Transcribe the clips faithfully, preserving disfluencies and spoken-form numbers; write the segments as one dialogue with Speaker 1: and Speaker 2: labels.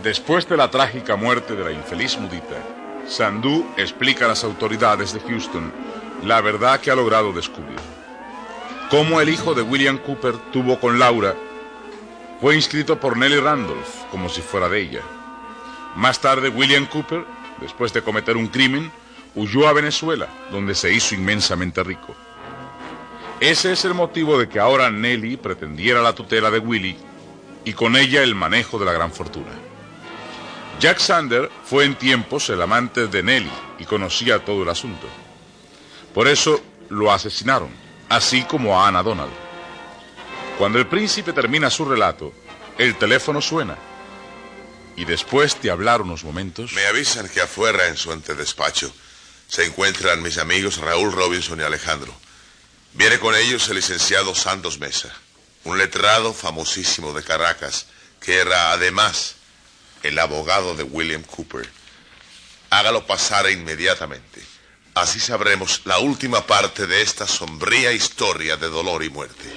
Speaker 1: Después de la trágica muerte de la infeliz Mudita, Sandhu explica a las autoridades de Houston la verdad que ha logrado descubrir. Cómo el hijo de William Cooper tuvo con Laura fue inscrito por Nellie Randolph como si fuera de ella. Más tarde, William Cooper, después de cometer un crimen, huyó a Venezuela, donde se hizo inmensamente rico. Ese es el motivo de que ahora Nellie pretendiera la tutela de Willie y con ella el manejo de la gran fortuna. Jack Sander fue en tiempos el amante de Nellie y conocía todo el asunto. Por eso lo asesinaron, así como a Anna Donald. Cuando el príncipe termina su relato, el teléfono suena. Y después de hablar unos momentos...
Speaker 2: Me avisan que afuera, en su antedespacho, se encuentran mis amigos Raúl Robinson y Alejandro. Viene con ellos el licenciado Santos Mesa, un letrado famosísimo de Caracas, que era además el abogado de William Cooper. Hágalo pasar inmediatamente. Así sabremos la última parte de esta sombría historia de dolor y muerte.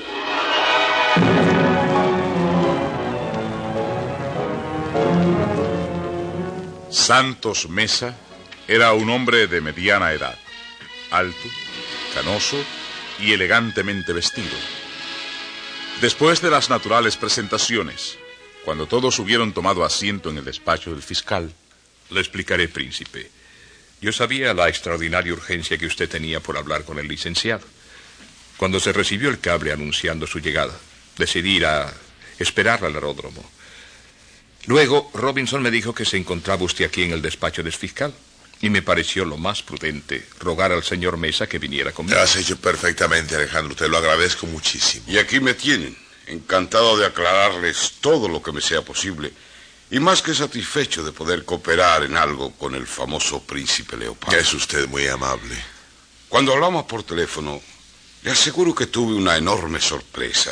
Speaker 1: Santos Mesa era un hombre de mediana edad, alto, canoso y elegantemente vestido. Después de las naturales presentaciones, cuando todos hubieron tomado asiento en el despacho del fiscal...
Speaker 3: Le explicaré, príncipe. Yo sabía la extraordinaria urgencia que usted tenía por hablar con el licenciado. Cuando se recibió el cable anunciando su llegada, decidí ir a esperarla al aeródromo. Luego, Robinson me dijo que se encontraba usted aquí en el despacho del fiscal, y me pareció lo más prudente rogar al señor Mesa que viniera conmigo.
Speaker 2: Lo has hecho perfectamente, Alejandro. Te lo agradezco muchísimo.
Speaker 4: Y aquí me tienen, encantado de aclararles todo lo que me sea posible, y más que satisfecho de poder cooperar en algo con el famoso príncipe Leopardo.
Speaker 2: Es usted muy amable.
Speaker 4: Cuando hablamos por teléfono, le aseguro que tuve una enorme sorpresa.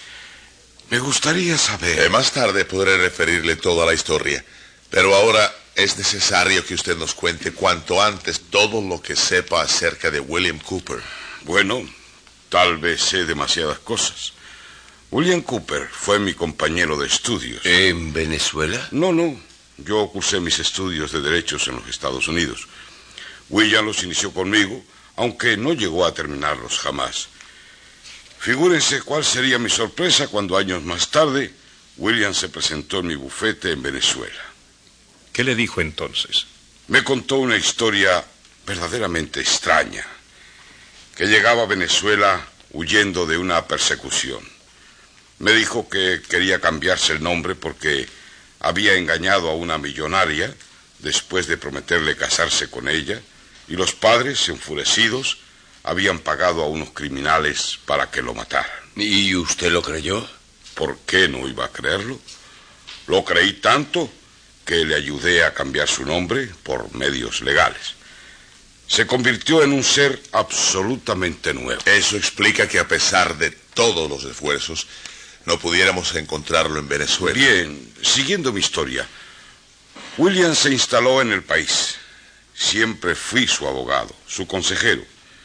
Speaker 4: Me gustaría saber...
Speaker 2: Eh, más tarde podré referirle toda la historia, pero ahora es necesario que usted nos cuente cuanto antes todo lo que sepa acerca de William Cooper.
Speaker 4: Bueno, tal vez sé demasiadas cosas. William Cooper fue mi compañero de estudios.
Speaker 5: ¿En Venezuela?
Speaker 4: No, no. Yo cursé mis estudios de derechos en los Estados Unidos. William los inició conmigo, aunque no llegó a terminarlos jamás. Figúrense cuál sería mi sorpresa cuando años más tarde William se presentó en mi bufete en Venezuela.
Speaker 3: ¿Qué le dijo entonces?
Speaker 4: Me contó una historia verdaderamente extraña, que llegaba a Venezuela huyendo de una persecución. Me dijo que quería cambiarse el nombre porque había engañado a una millonaria después de prometerle casarse con ella, y los padres, enfurecidos, habían pagado a unos criminales para que lo mataran.
Speaker 5: ¿Y usted lo creyó?
Speaker 4: ¿Por qué no iba a creerlo? Lo creí tanto que le ayudé a cambiar su nombre por medios legales. Se convirtió en un ser absolutamente nuevo.
Speaker 2: Eso explica que a pesar de todos los esfuerzos, no pudiéramos encontrarlo en Venezuela.
Speaker 4: Bien, siguiendo mi historia, William se instaló en el país. Siempre fui su abogado, su consejero.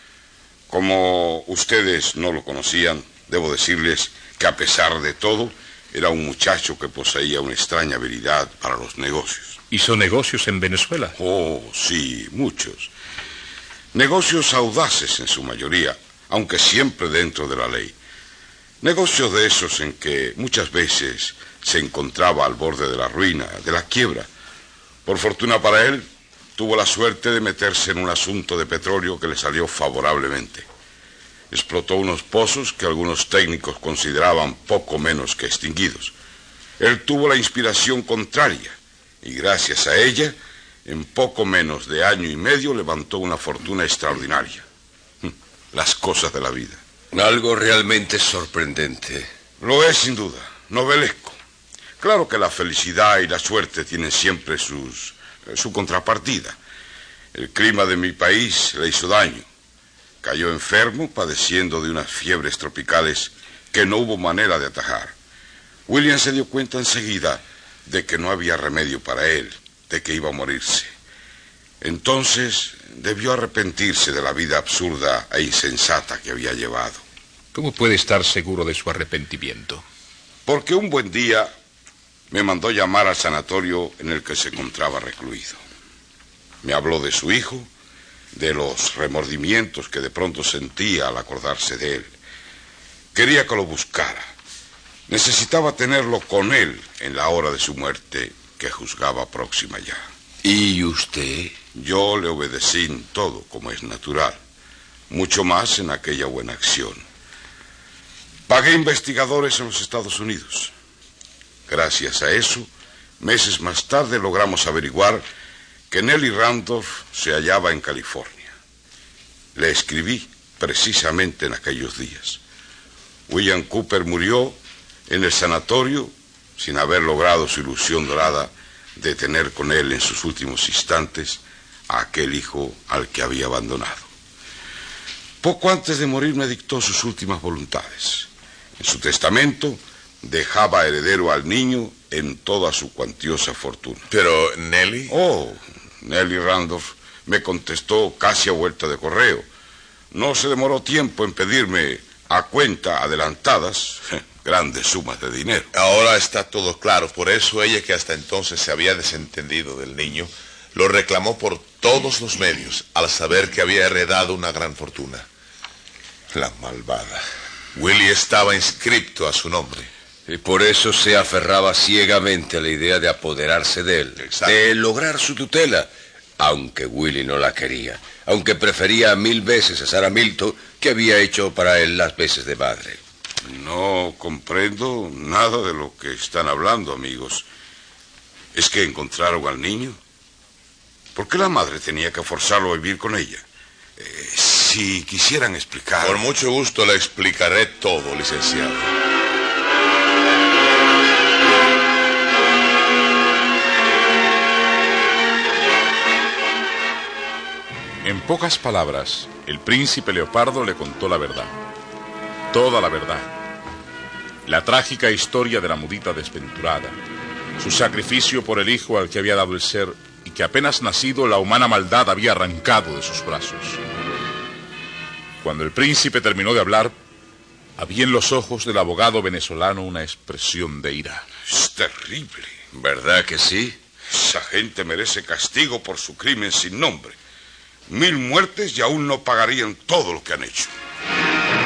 Speaker 4: Como ustedes no lo conocían, debo decirles que a pesar de todo, era un muchacho que poseía una extraña habilidad para los negocios.
Speaker 3: ¿Hizo negocios en Venezuela?
Speaker 4: Oh, sí, muchos. Negocios audaces en su mayoría, aunque siempre dentro de la ley. Negocios de esos en que muchas veces se encontraba al borde de la ruina, de la quiebra. Por fortuna para él, tuvo la suerte de meterse en un asunto de petróleo que le salió favorablemente. Explotó unos pozos que algunos técnicos consideraban poco menos que extinguidos. Él tuvo la inspiración contraria y gracias a ella, en poco menos de año y medio levantó una fortuna extraordinaria. Las cosas de la vida.
Speaker 5: Algo realmente sorprendente.
Speaker 4: Lo es sin duda, novelesco. Claro que la felicidad y la suerte tienen siempre sus, su contrapartida. El clima de mi país le hizo daño. Cayó enfermo, padeciendo de unas fiebres tropicales que no hubo manera de atajar. William se dio cuenta enseguida de que no había remedio para él, de que iba a morirse. Entonces debió arrepentirse de la vida absurda e insensata que había llevado.
Speaker 3: ¿Cómo puede estar seguro de su arrepentimiento?
Speaker 4: Porque un buen día me mandó llamar al sanatorio en el que se encontraba recluido. Me habló de su hijo, de los remordimientos que de pronto sentía al acordarse de él. Quería que lo buscara. Necesitaba tenerlo con él en la hora de su muerte, que juzgaba próxima ya.
Speaker 5: ¿Y usted?
Speaker 4: Yo le obedecí en todo, como es natural, mucho más en aquella buena acción. Pagué investigadores en los Estados Unidos. Gracias a eso, meses más tarde logramos averiguar que Nellie Randolph se hallaba en California. Le escribí precisamente en aquellos días. William Cooper murió en el sanatorio sin haber logrado su ilusión dorada de tener con él en sus últimos instantes a aquel hijo al que había abandonado. Poco antes de morir me dictó sus últimas voluntades. En su testamento dejaba heredero al niño en toda su cuantiosa fortuna.
Speaker 2: Pero, Nellie...
Speaker 4: Oh, Nellie Randolph me contestó casi a vuelta de correo. No se demoró tiempo en pedirme a cuenta adelantadas grandes sumas de dinero.
Speaker 2: Ahora está todo claro. Por eso ella, que hasta entonces se había desentendido del niño, lo reclamó por todos los medios al saber que había heredado una gran fortuna. La malvada. Willie estaba inscripto a su nombre.
Speaker 5: Y por eso se aferraba ciegamente a la idea de apoderarse de él.
Speaker 2: Exacto.
Speaker 5: De lograr su tutela, aunque Willie no la quería, aunque prefería mil veces a Sarah Milton, que había hecho para él las veces de madre.
Speaker 4: No comprendo nada de lo que están hablando, amigos. ¿Es que encontraron al niño? ¿Por qué la madre tenía que forzarlo a vivir con ella? Eh, si quisieran explicar...
Speaker 2: Con mucho gusto le explicaré todo, licenciado.
Speaker 1: En pocas palabras, el príncipe Leopardo le contó la verdad. Toda la verdad. La trágica historia de la mudita desventurada. Su sacrificio por el hijo al que había dado el ser y que apenas nacido la humana maldad había arrancado de sus brazos. Cuando el príncipe terminó de hablar, había en los ojos del abogado venezolano una expresión de ira.
Speaker 4: Es terrible.
Speaker 5: ¿Verdad que sí?
Speaker 4: Esa gente merece castigo por su crimen sin nombre. Mil muertes y aún no pagarían todo lo que han hecho.